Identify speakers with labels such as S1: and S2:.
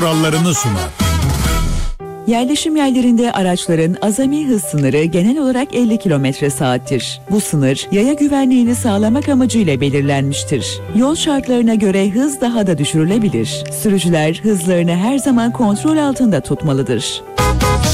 S1: kurallarını sunar.
S2: Yerleşim yerlerinde araçların azami hız sınırı genel olarak 50 km/saattir. Bu sınır yaya güvenliğini sağlamak amacıyla belirlenmiştir. Yol şartlarına göre hız daha da düşürülebilir. Sürücüler hızlarını her zaman kontrol altında tutmalıdır.